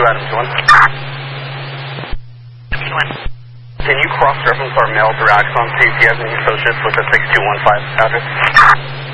Adam 21. Can you cross-reference our mail through Axon, see if he has any associates with the 6215 address?